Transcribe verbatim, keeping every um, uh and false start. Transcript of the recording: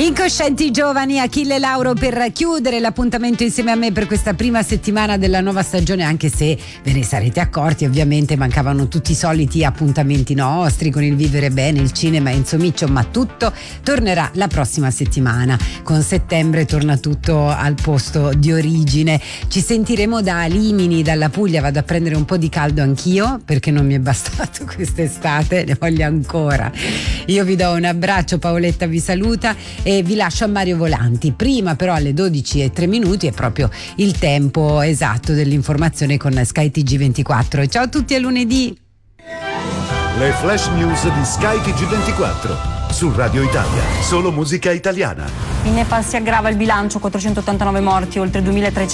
Incoscienti giovani, Achille Lauro per chiudere l'appuntamento insieme a me per questa prima settimana della nuova stagione, anche se ve ne sarete accorti ovviamente mancavano tutti i soliti appuntamenti nostri con il vivere bene, il cinema, insomiccio, ma tutto tornerà la prossima settimana. Con settembre torna tutto al posto di origine. Ci sentiremo da Limini, dalla Puglia. Vado a prendere un po' di caldo anch'io perché non mi è bastato quest'estate, ne voglio ancora. Io vi do un abbraccio, Paoletta vi saluta e vi lascio a Mario Volanti. Prima però alle dodici e tre minuti è proprio il tempo esatto dell'informazione con Sky T G ventiquattro. Ciao a tutti, a lunedì. Le flash news di Sky T G ventiquattro su Radio Italia, solo musica italiana. In Nepal si aggrava il bilancio, quattrocentottantanove morti, oltre duemilatrecento